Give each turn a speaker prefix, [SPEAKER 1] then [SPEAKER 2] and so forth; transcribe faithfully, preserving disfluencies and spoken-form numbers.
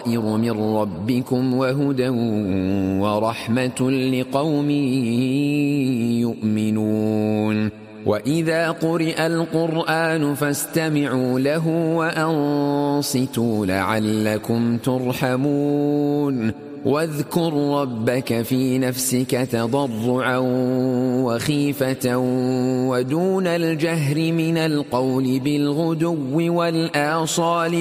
[SPEAKER 1] بصائر من ربكم وهدى ورحمة لقوم يؤمنون وإذا قرئ القرآن فاستمعوا له وأنصتوا لعلكم ترحمون واذكر ربك في نفسك تضرعا وخيفة ودون الجهر من القول بالغدو والآصال